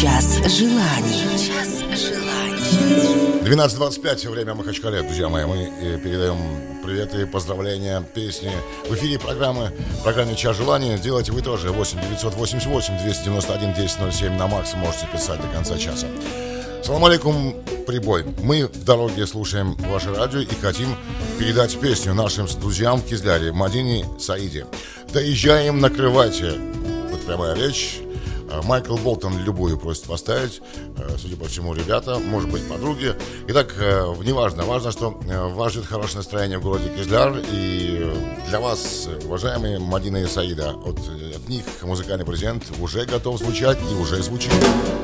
Час желаний. 12:25, время Махачкале, друзья мои. Мы передаем приветы, поздравления, песни. В эфире программы «Час желаний». Делайте вы тоже. 8-988-291-1007 на Макс. Можете писать до конца часа. Салам алейкум, прибой. Мы в дороге слушаем ваше радио и хотим передать песню нашим друзьям в Кизляре, Мадине, Саиде. Доезжаем, накрывайте. Вот прямая речь. Майкл Болтон любую просит поставить. Судя по всему, ребята, может быть, подруги. Итак, неважно. Важно, что вас ждет хорошее настроение в городе Кизляр. И для вас, уважаемые Мадина и Саида, от них музыкальный презент уже готов звучать и уже звучит.